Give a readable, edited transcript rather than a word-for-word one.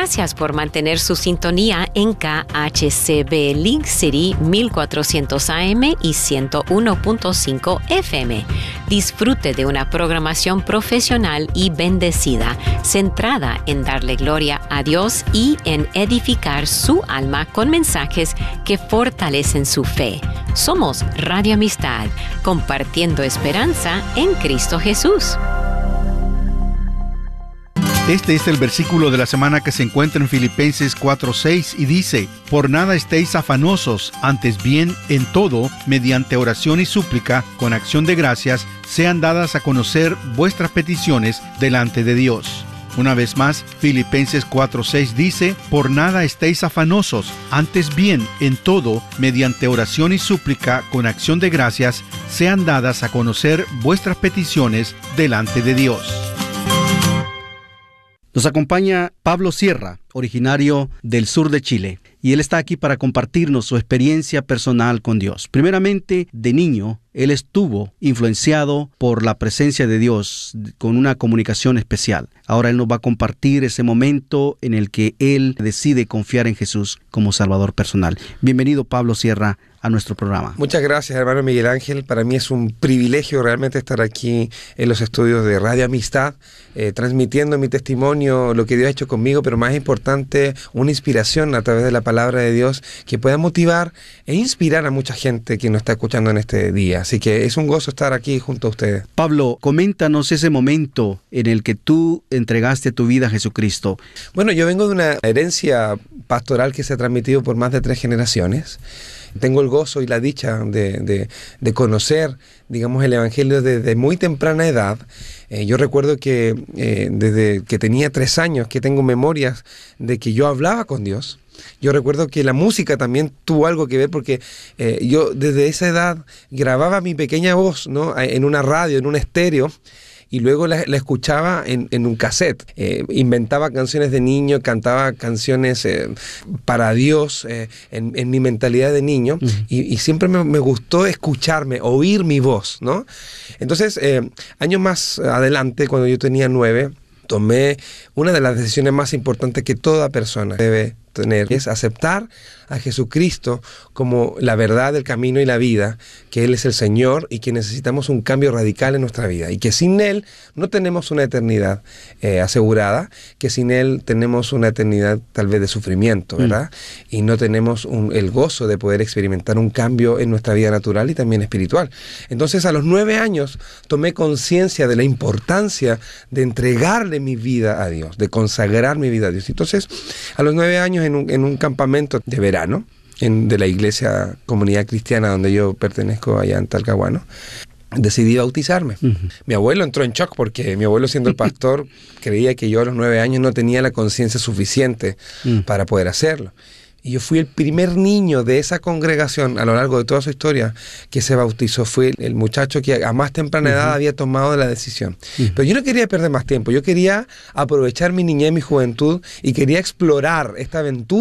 Gracias por mantener su sintonía en KHCB Link City 1400 AM y 101.5 FM. Disfrute de una programación profesional y bendecida, centrada en darle gloria a Dios y en edificar su alma con mensajes que fortalecen su fe. Somos Radio Amistad, compartiendo esperanza en Cristo Jesús. Este es el versículo de la semana que se encuentra en Filipenses 4:6 y dice: Por nada estéis afanosos, antes bien, en todo, mediante oración y súplica, con acción de gracias, sean dadas a conocer vuestras peticiones delante de Dios. Una vez más, Filipenses 4:6 dice: Por nada estéis afanosos, antes bien, en todo, mediante oración y súplica, con acción de gracias, sean dadas a conocer vuestras peticiones delante de Dios. Nos acompaña Pablo Sierra, originario del sur de Chile, y él está aquí para compartirnos su experiencia personal con Dios. Primeramente, de niño, él estuvo influenciado por la presencia de Dios con una comunicación especial. Ahora él nos va a compartir ese momento en el que él decide confiar en Jesús como Salvador personal. Bienvenido, Pablo Sierra, a nuestro programa. Muchas gracias, hermano Miguel Ángel. Para mí es un privilegio realmente estar aquí en los estudios de Radio Amistad, transmitiendo mi testimonio, lo que Dios ha hecho conmigo, pero más importante, una inspiración a través de la palabra de Dios que pueda motivar e inspirar a mucha gente que nos está escuchando en este día. Así que es un gozo estar aquí junto a ustedes. Pablo, coméntanos ese momento en el que tú entregaste tu vida a Jesucristo. Bueno, yo vengo de una herencia pastoral que se ha transmitido por más de 3 generaciones. Tengo el gozo y la dicha de conocer, digamos, el Evangelio desde muy temprana edad. Yo recuerdo que desde que tenía 3 años, que tengo memorias de que yo hablaba con Dios. Yo recuerdo que la música también tuvo algo que ver porque yo desde esa edad grababa mi pequeña voz, ¿no?, en una radio, en un estéreo, y luego la escuchaba en un cassette. Inventaba canciones de niño, cantaba canciones para Dios en mi mentalidad de niño, y siempre me gustó escucharme, oír mi voz, ¿no? Entonces, años más adelante, cuando yo tenía 9, tomé una de las decisiones más importantes que toda persona debe tener, es aceptar a Jesucristo como la verdad, el camino y la vida, que Él es el Señor y que necesitamos un cambio radical en nuestra vida, y que sin Él no tenemos una eternidad asegurada, que sin Él tenemos una eternidad tal vez de sufrimiento, ¿verdad? Y no tenemos el gozo de poder experimentar un cambio en nuestra vida natural y también espiritual. Entonces, a los 9 años tomé conciencia de la importancia de entregarle mi vida a Dios, de consagrar mi vida a Dios. Entonces, a los 9 años en un campamento de verano de la iglesia Comunidad Cristiana donde yo pertenezco allá en Talcahuano, decidí bautizarme. Mi abuelo entró en shock porque mi abuelo, siendo el pastor, creía que yo a los 9 años no tenía la conciencia suficiente para poder hacerlo. Y yo fui el primer niño de esa congregación a lo largo de toda su historia que se bautizó. Fui el muchacho que a más temprana edad había tomado la decisión. Pero yo no quería perder más tiempo. Yo quería aprovechar mi niñez, mi juventud, y quería explorar esta aventura